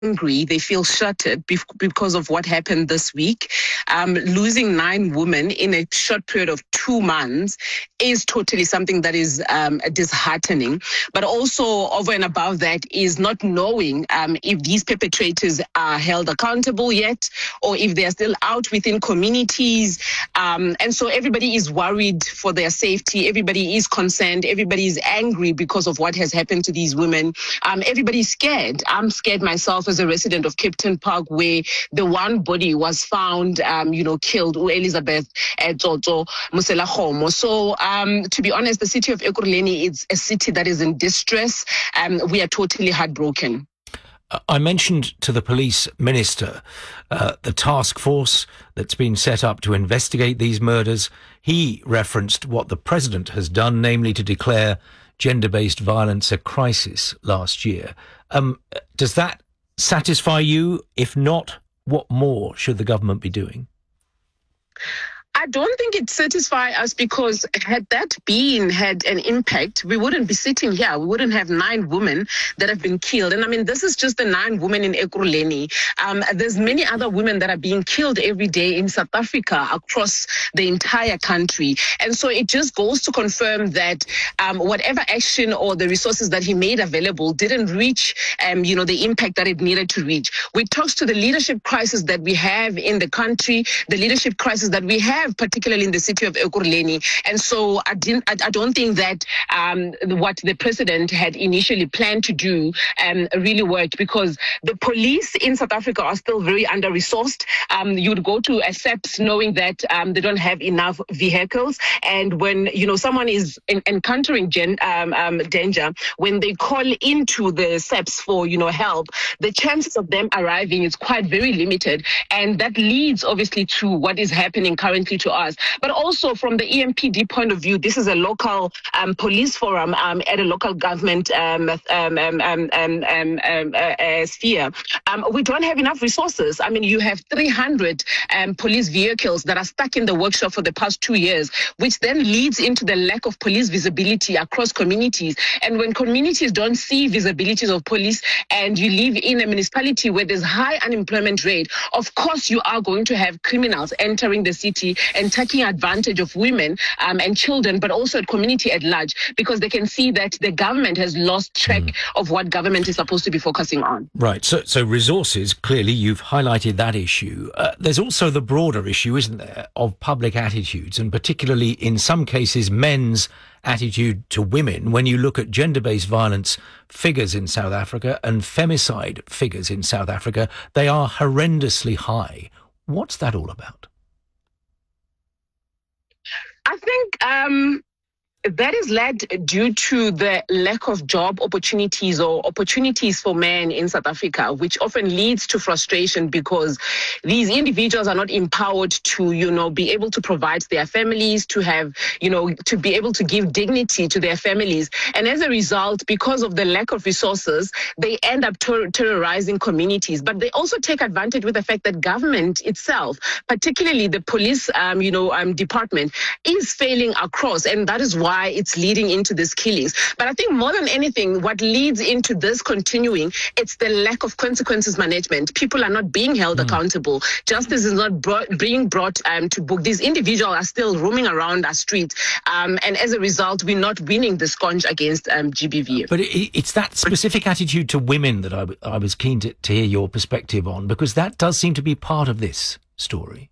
angry, they feel shattered because of what happened this week. Losing 9 women in a short period of 2 months is totally something that is disheartening. But also over and above that is not knowing if these perpetrators are held accountable yet, or if they are still out within communities. And so everybody is worried for their safety. Everybody is concerned. Everybody is angry because of what has happened to these women. Everybody's scared. I'm scared myself as a resident of Kempton Park, where the one body was found, killed, Elizabeth Tsotso Musela-Khomo. So, to be honest, the city of Ekurhuleni is a city that is in distress. We are totally heartbroken. I mentioned to the police minister the task force that's been set up to investigate these murders. He referenced what the president has done, namely to declare gender-based violence a crisis last year. Does that satisfy you? If not, what more should the government be doing? I don't think it satisfies us, because had that had an impact, we wouldn't be sitting here. We wouldn't have 9 women that have been killed. And I mean, this is just the 9 women in Ekurhuleni. There's many other women that are being killed every day in South Africa, across the entire country. And so it just goes to confirm that whatever action or the resources that he made available didn't reach, the impact that it needed to reach. We talked to the leadership crisis that we have in the country, the leadership crisis that we have, particularly in the city of Ekurhuleni. And so I don't think that what the president had initially planned to do really worked, because the police in South Africa are still very under-resourced. You'd go to a SAPS knowing that they don't have enough vehicles. And when, someone is encountering danger, when they call into the SAPS for, help, the chances of them arriving is quite very limited. And that leads, obviously, to what is happening currently to us. But also from the EMPD point of view, this is a local police forum at a local government sphere. We don't have enough resources. I mean, you have 300 police vehicles that are stuck in the workshop for the past 2 years, which then leads into the lack of police visibility across communities. And when communities don't see visibilities of police, and you live in a municipality where there's high unemployment rate, of course you are going to have criminals entering the city and taking advantage of women and children, but also the community at large, because they can see that the government has lost track of what government is supposed to be focusing on. Right. So resources, clearly you've highlighted that issue. There's also the broader issue, isn't there, of public attitudes, and particularly in some cases men's attitude to women. When you look at gender-based violence figures in South Africa and femicide figures in South Africa, they are horrendously high. What's that all about? I think that is led due to the lack of job opportunities or opportunities for men in South Africa, which often leads to frustration, because these individuals are not empowered to, be able to provide their families, to have, to be able to give dignity to their families. And as a result, because of the lack of resources, they end up terrorizing communities. But they also take advantage with the fact that government itself, particularly the police, department, is failing across. And that is why it's leading into these killings. But I think more than anything, what leads into this continuing, it's the lack of consequences management. People are not being held accountable. Justice is not being brought to book. These individuals are still roaming around our streets. And as a result, we're not winning the sconge against GBV. But it's that specific attitude to women that I was keen to hear your perspective on, because that does seem to be part of this story.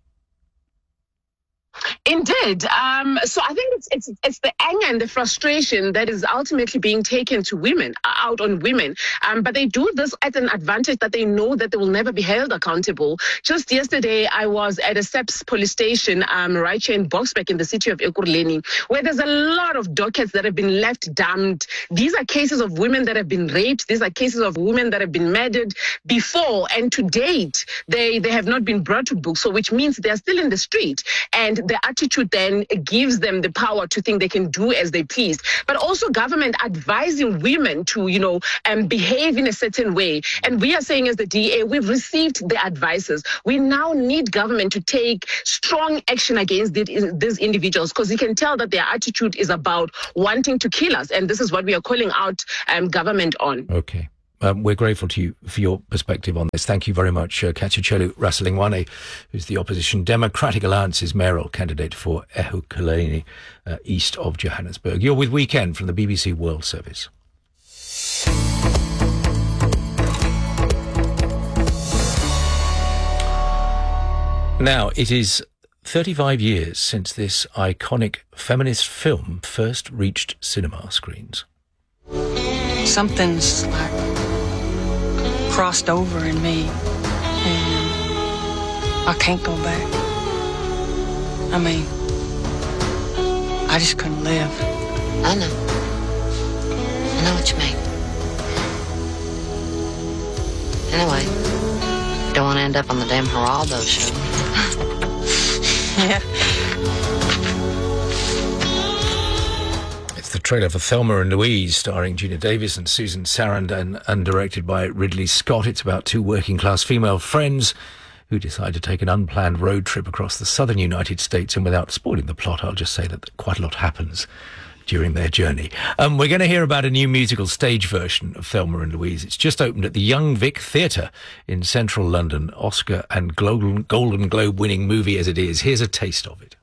Indeed. So I think it's the anger and the frustration that is ultimately being taken to women, out on women. But they do this at an advantage that they know that they will never be held accountable. Just yesterday, I was at a SAPS police station right here in Boksburg in the city of Ekurhuleni, where there's a lot of dockets that have been left damned. These are cases of women that have been raped. These are cases of women that have been murdered before. And to date, they have not been brought to book. So which means they're still in the street. And the attitude then gives them the power to think they can do as they please. But also government advising women to, behave in a certain way. And we are saying as the DA, we've received the advices. We now need government to take strong action against these individuals, because you can tell that their attitude is about wanting to kill us. And this is what we are calling out government on. Okay. We're grateful to you for your perspective on this. Thank you very much, Katsichelu Rasalingwane, who's the opposition Democratic Alliance's mayoral candidate for Ekurhuleni, east of Johannesburg. You're with Weekend from the BBC World Service. Now, it is 35 years since this iconic feminist film first reached cinema screens. Something's like crossed over in me, and I can't go back. I mean, I just couldn't live. I know what you mean. Anyway, don't want to end up on the damn Geraldo show. Yeah. It's the trailer for Thelma and Louise, starring Gina Davis and Susan Sarandon, and directed by Ridley Scott. It's about two working-class female friends who decide to take an unplanned road trip across the southern United States. And without spoiling the plot, I'll just say that quite a lot happens during their journey. We're going to hear about a new musical stage version of Thelma and Louise. It's just opened at the Young Vic Theatre in central London. Oscar and Golden Globe winning movie as it is. Here's a taste of it.